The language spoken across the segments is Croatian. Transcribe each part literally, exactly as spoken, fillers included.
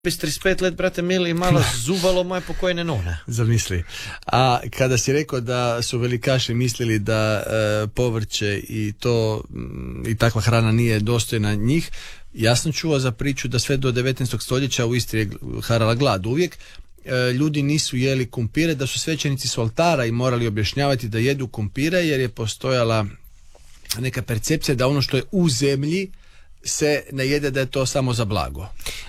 Bez trideset pet let, brate mili, malo zubalo moje pokojne none. Zamisli. A kada si rekao da su velikaši mislili da e, povrće i to m, i takva hrana nije dostojna njih, ja sam čuo za priču da sve do devetnaestog stoljeća u Istri je harala glad uvijek. E, ljudi nisu jeli kumpire, da su svećenici s oltara i morali objašnjavati da jedu kumpire jer je postojala neka percepcija da ono što je u zemlji se ne jede, da je to samo za blago.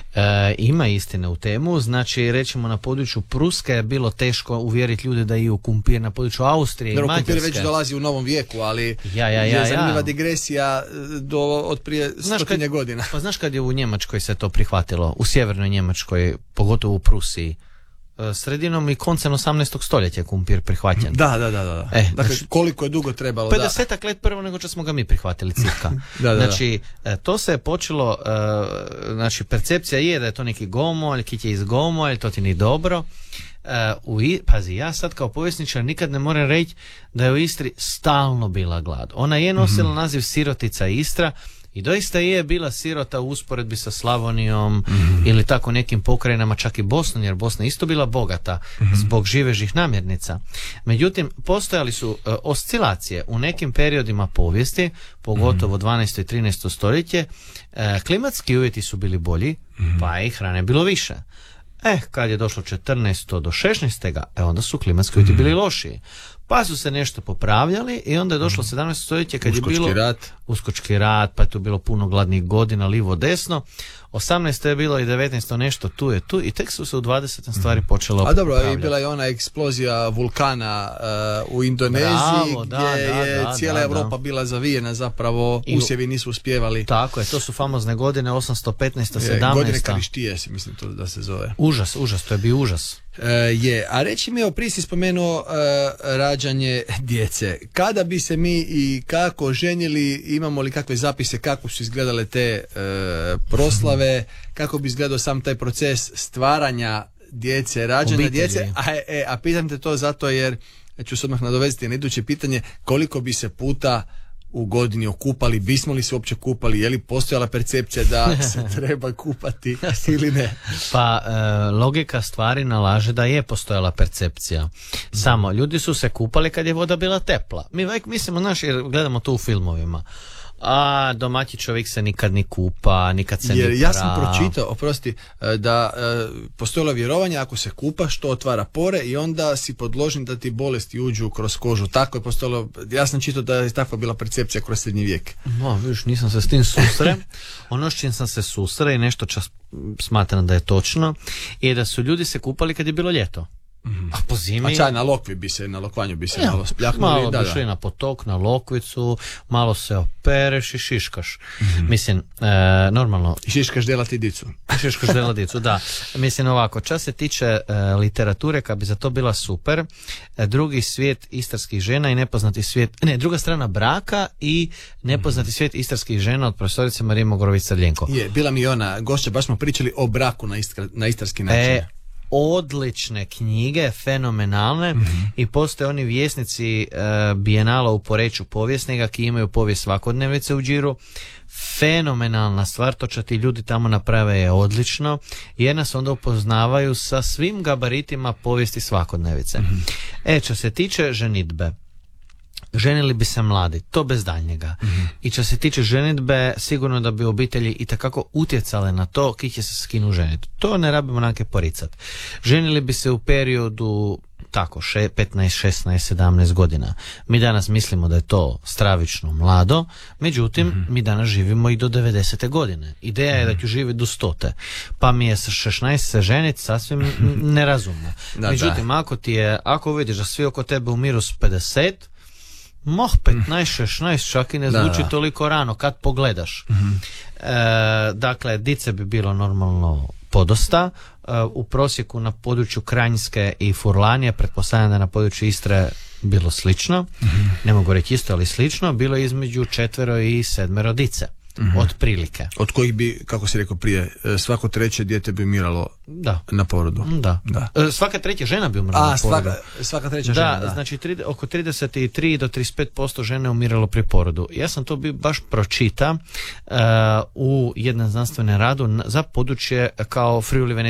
E, ima istine u temu, znači recimo na području Pruske je bilo teško uvjeriti ljude da jiju kumpir, na području Austrije Dobro, i Mađarske. kumpir već dolazi u novom vijeku, ali ja, ja, ja, je zanimljiva ja. digresija do od prije stotinje godina. Pa znaš kad je u Njemačkoj se to prihvatilo, u sjevernoj Njemačkoj, pogotovo u Prusiji, sredinom i koncem osamnaestog stoljeća je kumpir prihvaćen. Da, da, da, da. E, dakle, znači, koliko je dugo trebalo? pedesetak let prvo nego što smo ga mi prihvatili, cirka. da, da, znači, da. to se je počelo, uh, znači, percepcija je da je to neki gomolj, kit je iz gomolj, to ti ni dobro. Uh, u, pazi, ja sad kao povjesničar nikad ne moram reći da je u Istri stalno bila glad. Ona je nosila mm-hmm. naziv Sirotica Istra, i doista je bila sirota u usporedbi sa Slavonijom mm-hmm. ili tako nekim pokrajinama, čak i Bosnom, jer Bosna isto bila bogata mm-hmm. zbog živežih namirnica. Međutim, postojali su uh, oscilacije u nekim periodima povijesti, pogotovo mm-hmm. dvanaesto i trinaesto stoljeće. Uh, klimatski uvjeti su bili bolji, mm-hmm. pa i hrane bilo više. Eh, kad je došlo četrnaesto do šesnaesto. E, onda su klimatski uvjeti bili lošiji. Pa su se nešto popravljali i onda je došlo sedamnaesto stoljeće kad Uskočki je bilo rat. Uskočki rat, pa je tu bilo puno gladnih godina, livo desno. osamnaesto je bilo i devetnaesto nešto, tu je tu i tek su se u dvadesetom stvari počelo A dobro, popravljati. i bila je ona eksplozija vulkana uh, u Indoneziji. Bravo, da, gdje da, je da, cijela da, Europa da. bila zavijena, zapravo I, usjevi nisu uspijevali. Tako je, to su famozne godine osamsto petnaesta Je, sedamnaesta. godine Karištije, si mislim to da se zove. Užas, užas, to je bio užas. Uh, je, a reći mi, evo, prije si spomenuo uh, rađanje djece. Kada bi se mi i kako ženili, imamo li kakve zapise kako su izgledale te uh, proslave, kako bi izgledao sam taj proces stvaranja djece, rađanja Obitelji. djece, a, e, a pitam te to zato jer ću se odmah nadovezati na iduće pitanje, koliko bi se puta u godini okupali, bismo li se uopće kupali, je li postojala percepcija da se treba kupati ili ne? Pa e, logika stvari nalaže da je postojala percepcija. Samo ljudi su se kupali kad je voda bila tepla. Mi uvijek mislimo, znaš, jer gledamo to u filmovima. A domaći čovjek se nikad ni kupa, nikad se jer ni ja pra. sam pročitao, oprosti, da e, postojalo vjerovanje ako se kupaš to otvara pore i onda si podložen da ti bolesti uđu kroz kožu. Tako je postojalo, ja sam čitao da je takva bila percepcija kroz srednji vijek. No, vidiš, nisam se s tim susre. Ono s čim sam se susre i nešto čas smatram da je točno je da su ljudi se kupali kad je bilo ljeto. A po zimi... A čaj na lokvi bi se, na lokvanju bi se ja, malo spljahnuli. Malo da, bi šli da. na potok, na lokvicu, malo se opereš i šiškaš. Mm-hmm. Mislim, e, normalno... I šiškaš delati dicu. Šiškaš delati dicu, da. Mislim ovako, čas se tiče e, literature, kad bi za to bila super, e, drugi svijet istarskih žena i nepoznati svijet... Ne, druga strana braka i nepoznati mm-hmm. svijet istarskih žena od profesorice Marije Mogorović-Crljenko. Je, bila mi ona gošća, baš smo pričali o braku na, iskra, na istarski način. E, odlične knjige, fenomenalne mm-hmm. i postoje oni vjesnici e, Bijenala u Poreču povijesnika ki imaju povijest svakodnevice u Điru. Fenomenalna stvar, to što ti ljudi tamo naprave je odlično jer nas onda upoznavaju sa svim gabaritima povijesti svakodnevice. Mm-hmm. E, što se tiče ženidbe, ženili bi se mladi, to bez daljnjega. Mm-hmm. I što se tiče ženitbe, sigurno da bi obitelji itekako utjecale na to ki će se skinu ženiti. To ne rabimo nake poricat. Ženili bi se u periodu tako, še, petnaest, šesnaest, sedamnaest godina. Mi danas mislimo da je to stravično mlado, međutim, mm-hmm. mi danas živimo i do devedesete godine. Ideja mm-hmm. je da ću živjeti do stote. Pa mi je sa šesnaest se ženiti sasvim nerazumno. Da, međutim, da. ako ti je, ako vidiš da svi oko tebe umiru s pedeset, moh, petnaest, šesnaest čak i ne zvuči da, toliko rano kad pogledaš. Mm-hmm. E, dakle, dice bi bilo normalno podosta. E, u prosjeku na području Kranjske i Furlanije, pretpostavljam da na području Istre bilo slično. Mm-hmm. Ne mogu reći isto, ali slično. Bilo je između četvero i sedmero dice. Mhm. otprilike. Od kojih bi, kako si rekao prije, e, svako treće dijete bi umiralo Da. na porodu. Da. Da. E, Svaka treća žena bi umrla A, na porodu. svaka, svaka treća Da, žena, da. znači tri, oko trideset tri do trideset pet posto žene umiralo pri porodu. Ja sam to bi baš pročita uh, u jednom znanstvenom radu na- za područje kao Friuli